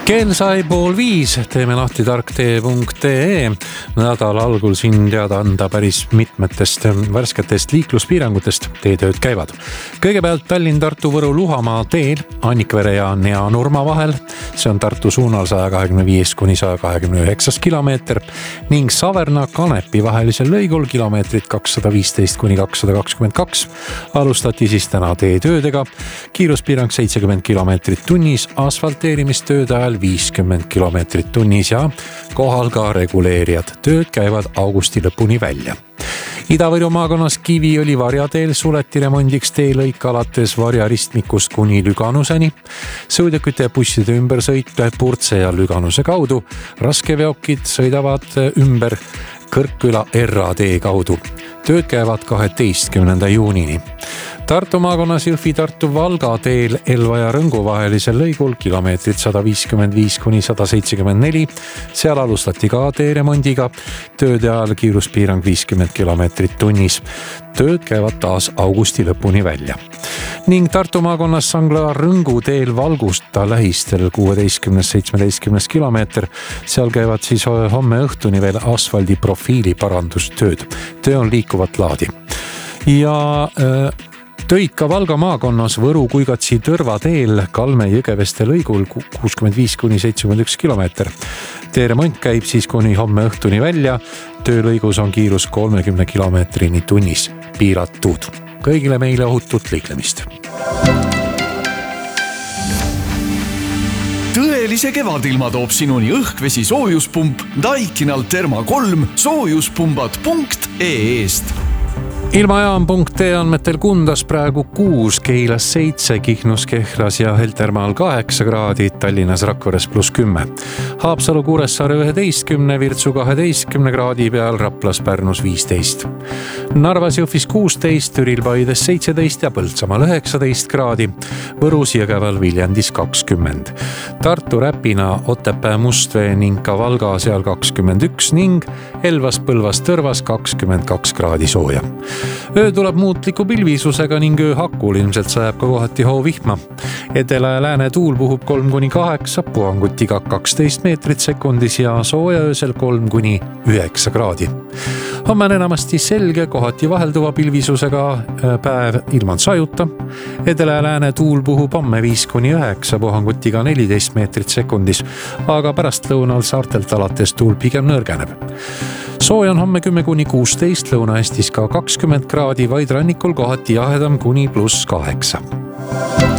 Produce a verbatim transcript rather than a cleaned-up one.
Kell sai pool viis, teeme lahti tarktee punkt ee. Nädala algul siin teada anda päris mitmetest värsketest liikluspiirangutest teetööd käivad. Kõigepealt Tallinn, Tartu, Võru, Luhamaa teel Annikvere ja Neanurma vahel. See on Tartu suunal sada kakskümmend viis kuni sada kakskümmend üheksa kilomeeter ning Saverna Kanepi vahelisel lõigul kilomeetrit kakssada viisteist kuni kakssada kakskümmend kaks. Alustati siis täna teetöödega. Kiiruspiirang seitsekümmend kilomeetrit tunnis, asfalteerimistööde ajal viiskümmend kilomeetrit tunnis ja kohal ka reguleerijad. Tööd käivad augusti lõpuni välja. Ida-Võru maakonnas Kiviõli Varjateel suleti remondiks teelõik alates Varja ristmikust kuni Lüganuseni. Sõudjate ja busside ümbersõit Purtse ja Lüganuse kaudu. Raskeveokid sõidavad ümber Kõrkküla Erra tee kaudu. Tööd käivad kaheteistkümnenda juunini. Tartu maakonnas Jõhvi Tartu Valga teel Elva ja Rõngu vahelisel lõigul kilomeetrit sada viiskümmend viis kuni sada seitsekümmend neli. Seal alustati ka teeremondiga. Tööde ajal kiiruspiirang viiskümmend kilomeetrit tunnis. Tööd käivad taas augusti lõpuni välja. Ning Tartu maakonnas Sangla Rõngu teel Valgusta lähistel kuueteistkümnest seitsmeteistkümnest kilomeeter. Seal käivad siis homme õhtuni veel asfaldi profiili parandustööd. Töö on liikuvat laadi. Ja äh, töid ka Valga maakonnas Võru Kuigatsi Tõrva teel Kalme Jõgeveste lõigul kuuskümmend viis kuni seitsekümmend üks kilomeeter. Teeremont käib siis kuni homme õhtuni välja. Töölõigus on kiirus kolmekümne kilomeetrini tunnis piiratud. Kõigile meile ohutut liiklemist. Tõelise kevadilma toob sinuni õhkvesi soojuspump Daikinal Therma kolm soojuspumbad punkt ee-st. Ilmajaam punkt ee andmetel Kundas praegu kuus, Keilas seitse, Kihnus, Kehras ja Heltermaal kaheksa kraadi, Tallinnas Rakveres pluss kümme. Haapsalu Kuressaare üheteistkümne, Virtsu kaheteistkümne kraadi peal, Raplas Pärnus viisteist. Narvas Jõhvis kuusteist, Türil Paides seitseteist ja Põltsamaal üheksateist kraadi, Võrus Jõgeval Viljandis kakskümmend. Tartu Räpina, Otepää Mustvee ning ka Valga seal kakskümmend üks ning Elvas Põlvas Tõrvas kakskümmend kaks kraadi sooja. Öö tuleb muutliku pilvisusega ning öö hakul ilmselt sajab ka kohati hoovihma. Edela ja lääne tuul puhub kolm kuni kaheksa, puhangutiga kaksteist meetrit sekundis ja sooja öösel kolm kuni üheksa kraadi. Homme on enamasti selge, kohati vahelduva pilvisusega päev ilman sajuta. Edela ja lääne tuul puhub homme viis kuni üheksa, puhangutiga neliteist meetrit sekundis, aga pärast lõunal saartelt alates tuul pigem nõrgeneb. Sooja on homme kümme kuni kuusteist, Lõuna-Eestis ka kakskümmend kraadi, vaid rannikul kohati jahedam kuni pluss kaheksa.